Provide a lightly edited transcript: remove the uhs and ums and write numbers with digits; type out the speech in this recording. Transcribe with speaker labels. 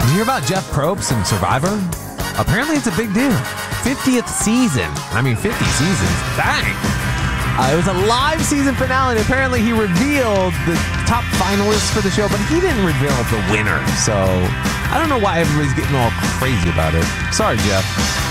Speaker 1: you hear about Jeff Probst and Survivor? Apparently it's a big deal. 50th season. 50 seasons. Dang. It was a live season finale, and apparently he revealed the top finalists for the show, but he didn't reveal the winner. So I don't know why everybody's getting all crazy about it. Sorry, Jeff.